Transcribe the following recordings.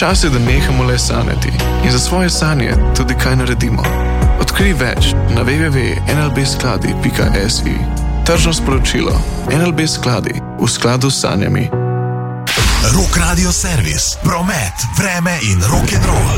Čas je, da nehamo le sanjati in za svoje sanje tudi kaj naredimo. Odkrij več na www.nlbskladi.si. Tržno sporočilo. NLB Skladi, v skladu s sanjami. Rock Radio Servis, promet, vreme in rock'n'roll.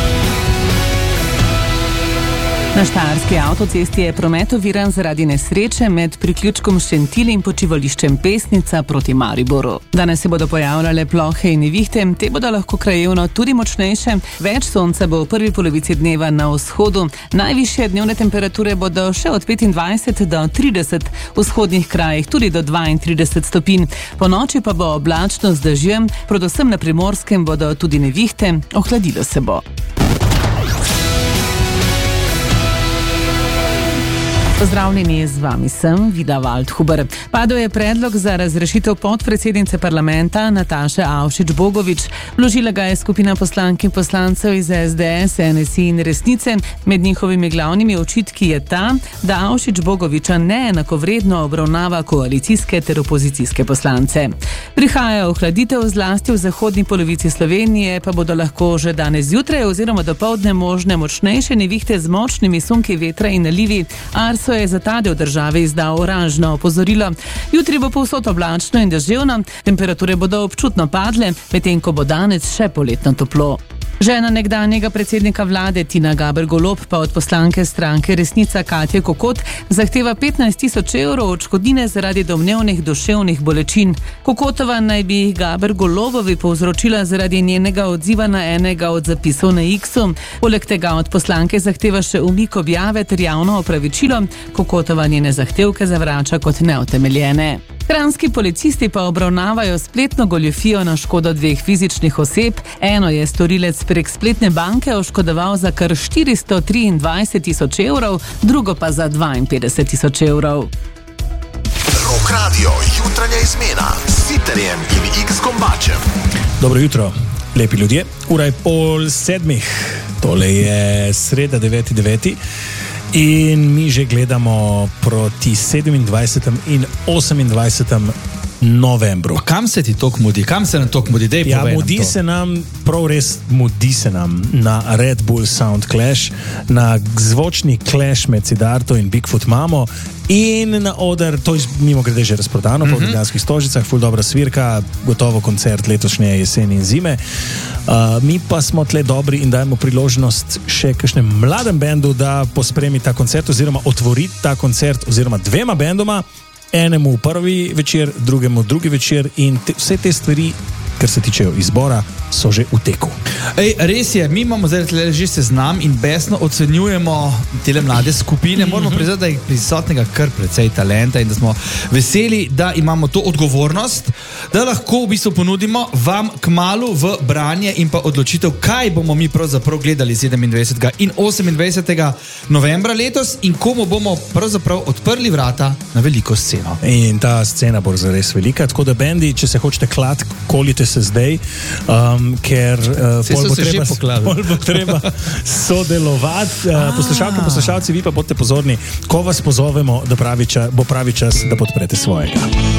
Na Štajerski avtocesti je promet oviran zaradi nesreče med priključkom Šentilj in počivališčem Pesnica proti Mariboru. Danes se bodo pojavljale plohe in nevihte, te bodo lahko krajevno tudi močnejše. Več sonca bo v prvi polovici dneva na vzhodu. Najvišje dnevne temperature bodo še od 25 do 30, v vzhodnih krajih tudi do 32 stopinj. Po noči pa bo oblačno z dežjem, predvsem na Primorskem bodo tudi nevihte, ohladilo se bo. Pozdravljeni, z vami sem Vida Waldhuber. Padel je predlog za razrešitev podpredsednice parlamenta Nataše Avšič Bogovič. Vložila ga je skupina poslank in poslancev iz SDS, NSI in Resnice. Med njihovimi glavnimi očitki je ta, da Avšič Bogoviča neenakovredno obravnava koalicijske ter opozicijske poslance. Prihaja ohladitev zlasti v zahodni polovici Slovenije, pa bodo lahko že danes zjutraj oziroma dopoldne možne močnejše nevihte z močnimi sunki vetra in nalivi. Arso je za ta del države izdal oranžno opozorilo. Jutri bo povsod oblačno in deževno, temperature bodo občutno padle, medtem ko bo danes še poletno toplo. Žena nekdanjega predsednika vlade Tina Gaber Golob pa od poslanke stranke Resnica Katje Kokot zahteva 15.000 evrov odškodnine zaradi domnevnih duševnih bolečin. Kokotova naj bi jih Gaber Golobovi povzročila zaradi njenega odziva na enega od zapisov na X-u. Poleg tega od poslanke zahteva še umik objave ter javno opravičilo. Kokotova njene zahtevke zavrača kot neutemeljene. Kranjski policisti pa obravnavajo spletno goljufijo na škodo dveh fizičnih oseb. Eno je storilec prek spletne banke oškodoval za kar 423.000 evrov, drugo pa za 52.000 evrov. Rock Radio, jutranja izmena s Siterjem in X-Kombačem. Dobro jutro, lepi ljudje. Ura je 6:30. Tole je sreda 9.9. In mi že gledamo proti 27. in 28. novembru. Kam se ti tok mudi? Kam se nam tok mudi? Ja, mudi se nam, prav res mudi se nam na Red Bull Sound Clash, na zvočni clash med Siddharto in Bigfoot Mamo in na oder, to je mimo grede že razprodano po Ljubljanskih Stožicah, ful dobra svirka, gotovo koncert letošnje jeseni in zime. Mi pa smo tle dobri in dajemo priložnost še kakšnem mladem bendu, da pospremi ta koncert oziroma otvori ta koncert oziroma dvema bendoma, enemu prvi večer, drugemu drugi večer in vse te stvari, kar se tičejo izbora, so že v teku. Res je, mi imamo zdaj že seznam in besno ocenjujemo tele mlade skupine. Moramo priznati, da je prisotnega kar precej talenta in da smo veseli, da imamo to odgovornost, da lahko v bistvu ponudimo vam kmalu v branje in pa odločitev, kaj bomo mi pravzaprav gledali 27. in 28. novembra letos in komu bomo pravzaprav odprli vrata na veliko sceno. In ta scena bo zares velika, tako da bendi, če se hočete klad, kolite se zdaj, ker pol bo treba sodelovati. Poslušalke, poslušalci, vi pa bodite pozorni, ko vas pozovemo, da bo pravi čas, da podprete svojega.